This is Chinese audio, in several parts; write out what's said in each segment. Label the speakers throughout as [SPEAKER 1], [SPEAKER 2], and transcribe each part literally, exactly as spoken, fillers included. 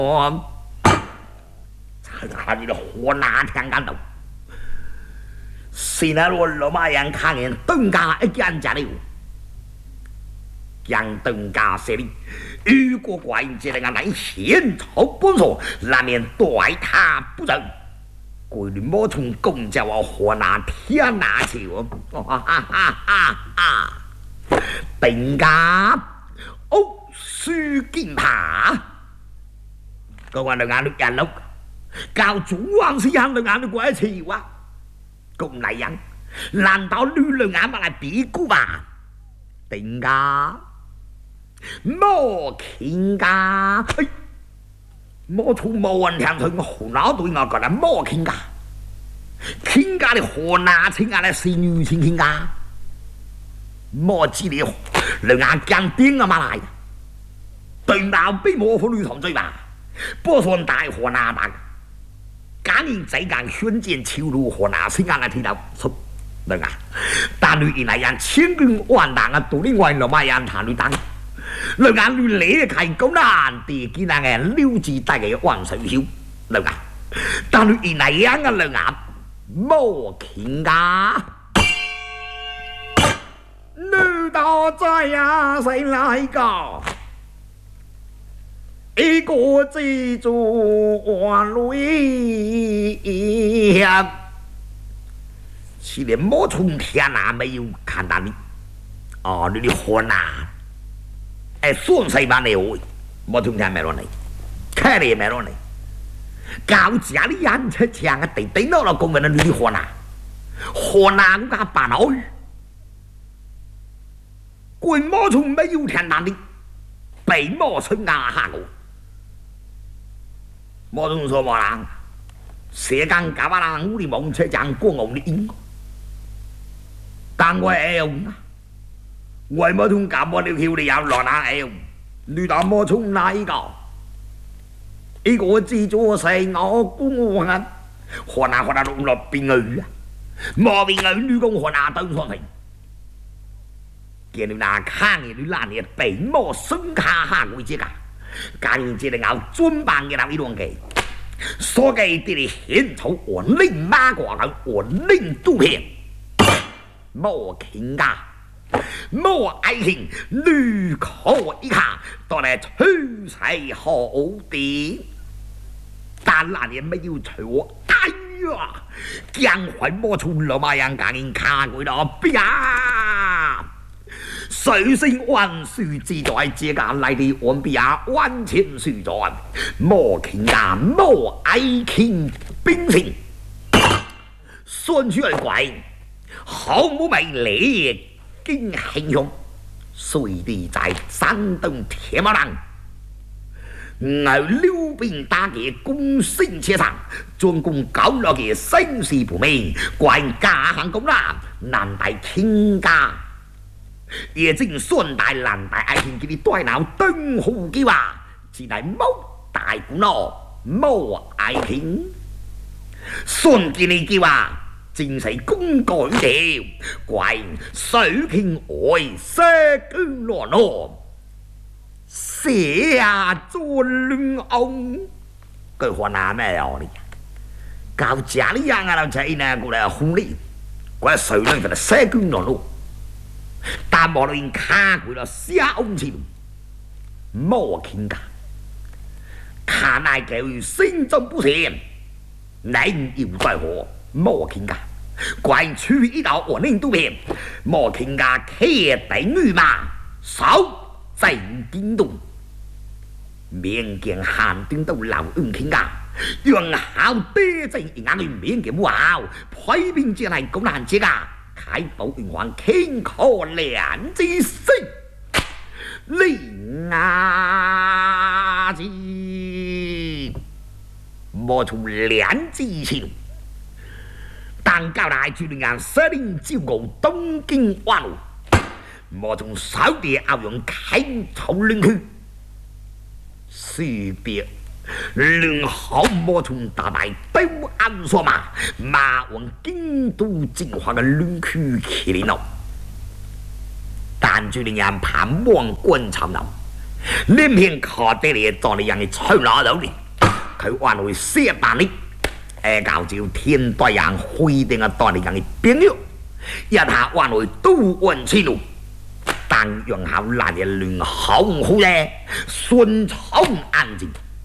[SPEAKER 1] 我看你的河南天干道，现在我老妈样看见东家一家家的，将东家设立，如果怪这个来献丑本所，难免对他不仁。鬼里莫从公家我河南天拿去我，哈哈哈哈哈！东家哦，苏金爬。各位两眼都眼碌，教主王是人两眼都怪奇哇！咁嚟人，難道你兩眼咪嚟比估吧？定噶，冇傾噶，冇從冇人聽佢河南對我覺得冇傾噶，傾噶你河南傾噶你是女傾傾噶，冇知你兩眼驚癲啊嘛嚟，對鬧比冇婦女同罪吧？不算大河南大，假如這間宣戰超入河南先啱嚟聽到，對啊！但係原來人千軍萬彈啊，到啲外來買人談你等，你眼你嚟係咁難地見啊嘅溜字大嘅萬水曉，對啊！但係原來人嘅兩眼冇傾噶，你到在呀誰來個？一個記住我淚呀！是連莫從天啊沒有看到你，哦，你的河南，哎，算誰把你會？莫從天沒落嚟，看你沒落嚟，搞家裡人出槍啊，對對到了公園的你的河南，河南個把腦，官莫從沒有天哪裡，北莫從亞下個。莫從說莫人，社間假把人屋裡望出將過我的音，但我係用啊，我莫從假莫了橋你有落哪係用，你打莫從哪一個？一個自助係我估我啊，河南河南落落邊去啊，莫邊去你講河南登上嚟，見你那看你那你北莫生卡下鬼之㗎。干这个咬准棒嘅那一段嘅，所以啲你獻丑我拎馬過嚟，我拎刀片，冇傾噶，冇愛情，你可一下，到嚟吹晒好啲，但那年沒有吹我，哎呀，將會冇從老媽樣間人卡過到邊啊！水星萬樹自在，這間嚟的岸邊啊，萬千樹在，莫傾啊，莫愛傾冰城，算出嚟鬼，好冇美麗經形容，隨地在山東鐵馬欄，我溜冰打嘅公升車上，專攻搞落嘅生死不明，怪家行咁啦，難帶傾家。也正算大難大愛情，佢哋對鬧燈號嘅話，只係冇大鼓咯，冇愛情。算見你嘅話，正係公改條，怪水傾愛色居羅羅，寫啊做亂အောင်，佢河南咩啊你？搞家裡樣啊，就係呢個嚟紅利，嗰水咧就係色居羅羅。但無論卡佢咯，寫翁前冇傾噶，卡乃佢心中不善，你要在何冇傾噶？怪處一道我令都變，冇傾噶，企定於嘛，手正驚動，面見寒端都流唔傾噶，讓好爹正眼裏面嘅wow，批評只係咁難接噶。開寶元皇傾可兩之聲，靈牙字莫從兩之前，但教大主人設定招告東京灣路，莫從手地拗用傾草亂去，書別兩好莫從大大都暗說嘛，馬往京都精華嘅亂區起嚟咯。但住令人盼望觀察流， 连片靠得里做你让你吹拿到你，佢還會寫辦你，誒教照天對人會定嘅當你讓你朋友，一下還會都運氣路，但用好難嘅亂好好嘅順從安靜。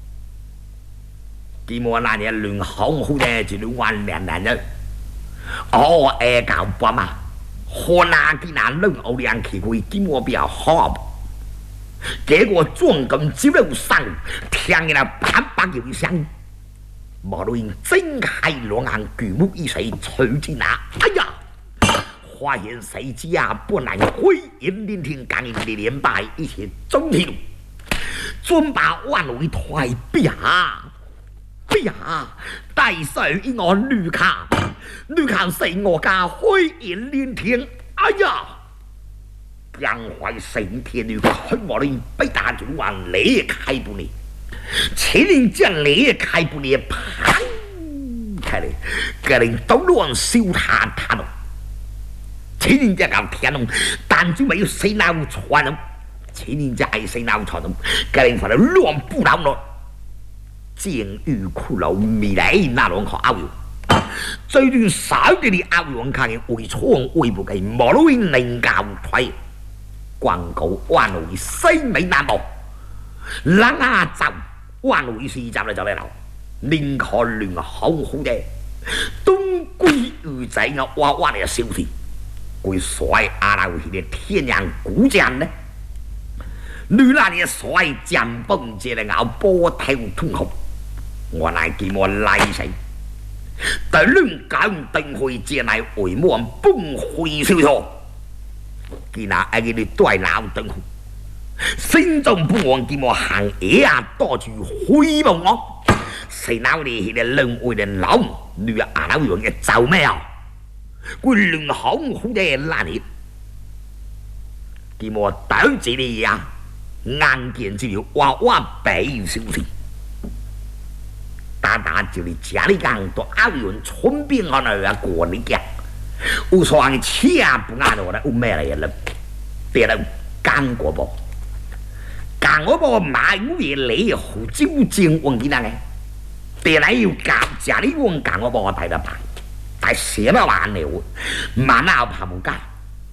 [SPEAKER 1] 佢冇難嘅亂好好嘅就亂玩兩難嘅，哦誒教爸嘛，可能佢那亂好兩期會佢冇比較好。結果撞咁接了上，聽見了啪啪有一聲，毛路英睜開兩眼，舉目一睢，隨即那，哎呀！發現誰家本來灰煙連天，感應的連敗一切中天路，準把萬位推下，下大水一我綠卡，綠卡死我家灰煙連天，哎呀！讓懷神天女看我的被打就往裂開不呢，前人將裂開不呢，砰！開嚟，個人都亂燒他他咯。前人家搞天龍，但就沒有誰鬧傳咯。前人家愛誰鬧傳咯，個人反正亂不鬧咯。監獄骷髏未來那兩個遨遊，最近少啲啲遨遊看見為創為不給毛路英能教推。廣告萬會西美南部，冷亞洲萬會市集嚟就嚟流，連可亂好好嘅，東歸魚仔嘅娃娃嚟消息，佢甩阿拉會嘅天然古鎮呢，女那嘅甩站崩借嚟咬波頭通紅，我乃見我拉死，但亂講定會借嚟回望崩會消錯。見那阿佢哋都係鬧燈，心中不忘見我行野啊多住虛夢我，誰鬧你係兩位人老，女阿老樣嘅做咩啊？佢亂好好嘅拉你，見我鬥住你啊，眼見住了娃娃俾消息，打打住你家裏間都阿樣村邊可能啊過你嘅。我說你氣啊不啱我咧，我咩嚟啦？別人幹過噃，幹過噃買烏嘢嚟，好招正運見啦嘅。別人要夾家裏運幹過噃睇得白，但寫乜玩嚟喎？馬鬧爬冇家，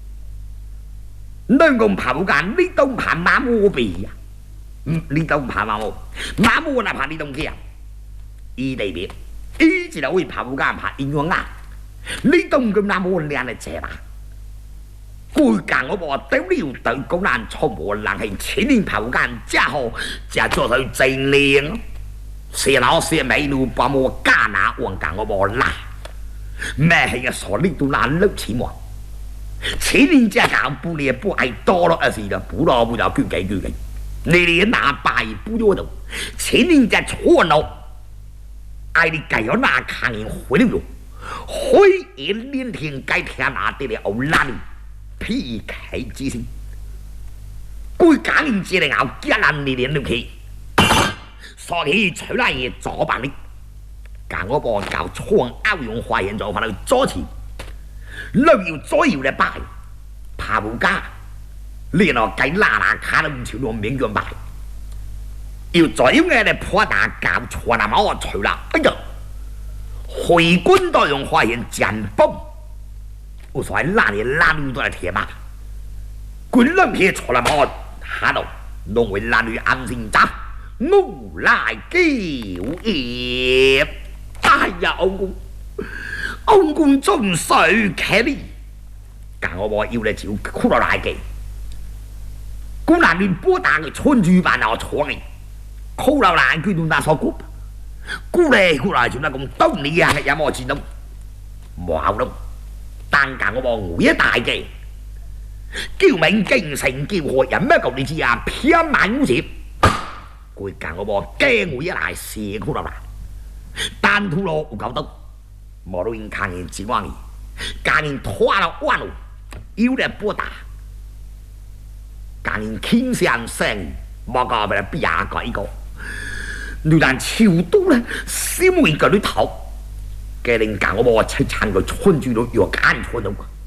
[SPEAKER 1] 兩個爬冇家，呢棟爬馬冇鼻呀？嗯，呢棟爬馬冇，馬冇那爬呢棟嘅啊？依地別，依只係會爬冇家爬應該啱。呢棟咁難冇靚嚟借吧？攰間我話屌你要對咁難錯冇冷氣，前年頭間家好就做佢正靚，寫老寫美路把我加拿往間我話啦，咩係嘅傻呢度難碌錢喎？前年只搞不列不愛多咯，是的，不咯不就叫幾叫幾，你哋拿敗不咗度，前年只錯咯，愛你計咗那看人回了。灰煙連天，該天哪地的歐拉里，劈開之心，佢講人知嚟咬吉蘭你連落去，所以出來嘢左辦你，講我幫教創歐用花園做法嚟左前，路要左搖嚟擺，爬冇家，連落計拉拉卡都唔朝落面咁擺，要左搖嘅嚟破打教錯那麼我除啦，哎呀！回軍都用花園剪崩，我說那裡拉路都係鐵馬，軍人撇錯了冇下度，弄為拉路安心扎，我來叫業，哎呀，歐公，歐公仲水劇哩，但我話要嚟照骷髏來嘅，姑難亂波打嘅村主辦我錯嘅，骷髏來佢都那所骨。姑嚟姑嚟，做乜咁多你啊？有冇錢都冇咯。單間我望每一大嘅，叫名京城叫何人咩舊你知啊？偏萬烏接，佢間我望驚我一大蛇姑啦啦，單土路唔夠得，冇到人看見指望你，間人拖到彎路，要嚟波打，間人傾聲聲，冇個俾你邊下鬼個。女人超多咧，小妹個女頭，嘅令教我話出產個村住到藥間村度，阿你冇到人低頭啦，當彎會教錯啦冇，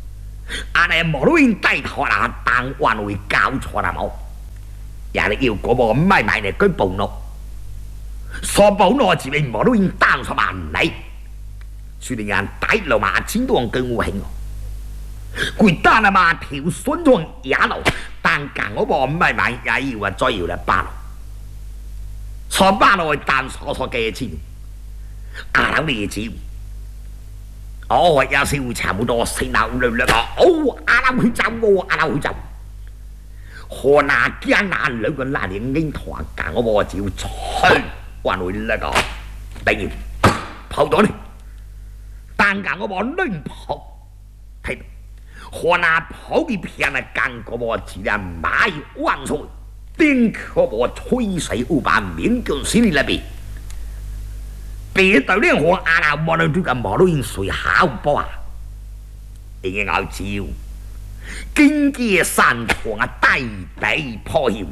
[SPEAKER 1] 也你要嗰個咪買嚟佢暴怒，所暴怒自己冇都已經單十萬嚟，說你人大路馬錢都更無興，佢單啊嘛條筍裝也路，但càng嗰個咪買也要啊再要嚟巴路，所巴路單所所嘅錢，阿老你知。哦，有時會差唔多四鬧六六個，哦，阿老去走喎，阿老去走。河那艱難兩個那年英團揀我我就吹，還會那個等於跑到你，但揀我我亂跑，睇河那跑一片啊，揀我我只係買萬歲，頂可我吹水五百面叫死你那邊。別到呢我阿老冇能對個冇都應水好波啊！已經咬招，經濟山床啊大地破曉，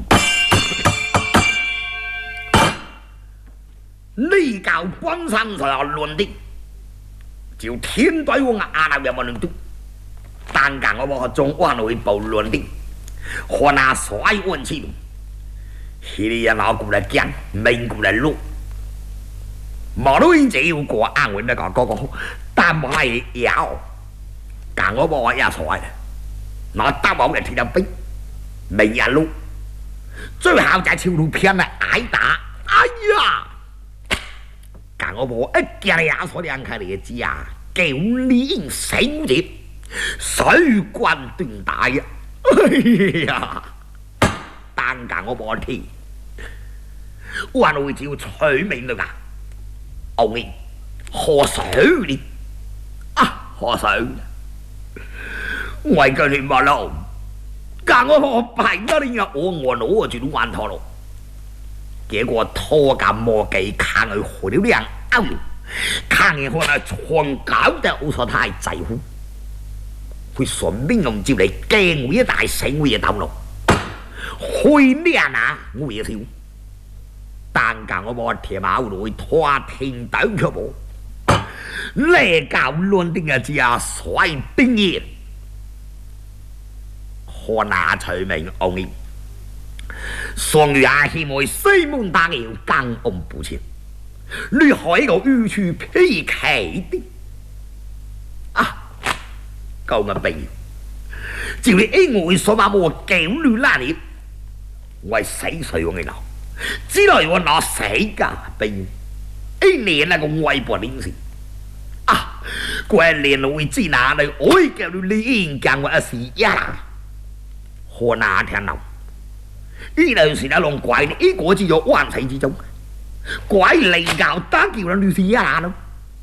[SPEAKER 1] 呢教關山上有亂的，就天對我阿老有冇能對，但間我冇中灣會暴亂的，可那甩運氣，佢哋人老過嚟講，命過嚟錄。冇都已經要過安穩那個嗰個，但唔係有，但我冇一錯嘅，我打冇人聽到兵，明日路，最後就係條路片嚟挨打，哎呀！但我冇一見你阿所兩開嚟知啊，叫你死節，水軍斷大呀！哎呀！但但我冇聽，我會照取名到㗎。ông ấy hồ sở đi à hồ sở ngoài cái này mà lâu càng có họ phải đó đi nha ô ngồi nổ ở chuyện hoàn thọ rồi kết quả thô cả mò cây khang ở hồ điếu điện áo khang người họ là chuồng cáo tại ô sở thái giải hú会顺便用招嚟驚我一大死我嘅頭腦，去咩啊？我也跳。但間我冇條馬路拖停到佢冇，呢教亂定嘅只係水冰熱，河那取名昂熱，雙魚阿希妹西門大橋更暗不前，你海個預處披奇的啊！夠嘅鼻，照你 A 我所話冇叫你拉你，我係死水我嘅腦。之來我攞死㗎病，一年那個外國領事啊，過年會知哪裡？我叫你練講我是呀，河那聽到？呢兩時那龍怪呢個只有灣世之中，怪嚟教單叫人你是呀咯，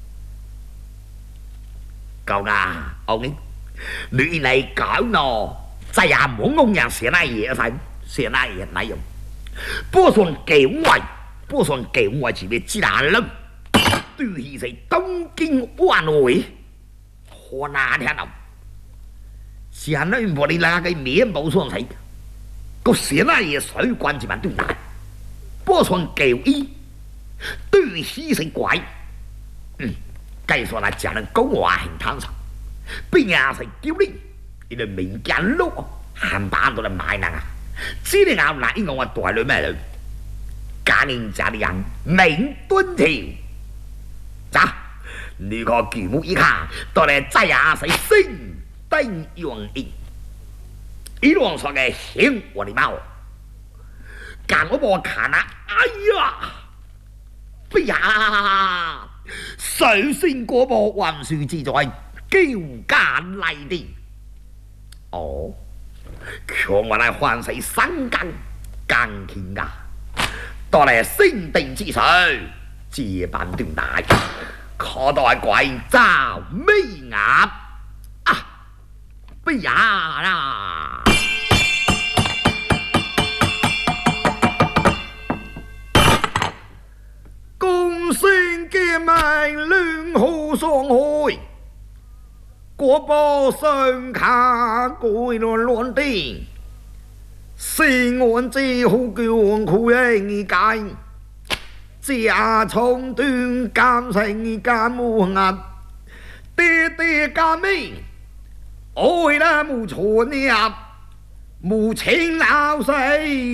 [SPEAKER 1] 夠㗎，我你你嚟搞咯，再也冇工人寫那嘢曬，寫那嘢內容。不算境外，不算境外前面之難啦。對起是東京灣會，河那聽到？前那唔你那個面部上睇，個前那嘢水關住萬對難，不算境意，對起是怪。嗯，計算那講人講話很坦誠，邊也是叫你，因為民間路hand板到嚟買嗱啊！知你咬嗱呢個我代女咩女？家人家的人明敦條，咋？你個舉目一看，到嚟真也是星丁用意，一路上嘅險我的貓，間我冇看啊！哎呀，不呀！水仙果波運輸之在，叫家嚟的，哦。強我嚟換世三更更天噶，到嚟星定之水，接班斷大，可代鬼罩尾鴨啊！不也啦！公孫嘅命亂好上海。國波上卡改亂亂的，是岸之好叫佢應解，家從斷監成監無壓，爹爹監命，愛啦無錯呀，無情鬧死。